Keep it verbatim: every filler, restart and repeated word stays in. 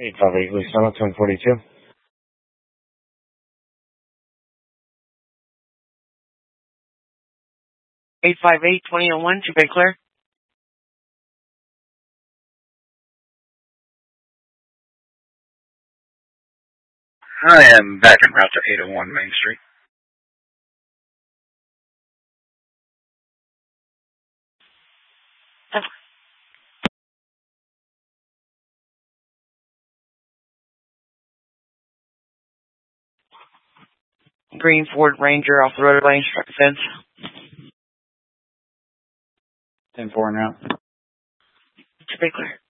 eight five eight, Luciano, ten forty-two. eight five eight, twenty oh one, to be clear. I am back en route to eight oh one Main Street. Green Ford Ranger off the road lane, struck a fence. ten four en route. To be clear.